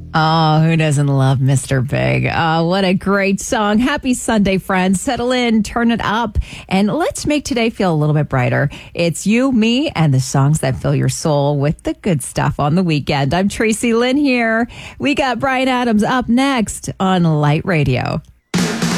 Oh, who doesn't love Mr. Big? Oh, what a great song. Happy Sunday, friends. Settle in, turn it up, and let's make today feel a little bit brighter. It's you, me, and the songs that fill your soul with the good stuff on the weekend. I'm Tracy Lynn here. We got Bryan Adams up next on Light Radio.